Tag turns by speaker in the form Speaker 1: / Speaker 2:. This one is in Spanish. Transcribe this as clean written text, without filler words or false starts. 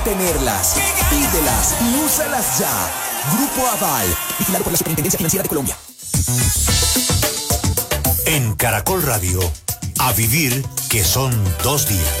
Speaker 1: tenerlas. Pídelas y úsalas ya. Grupo Aval, vigilado por la Superintendencia Financiera de Colombia.
Speaker 2: En Caracol Radio, a vivir que son 2 días.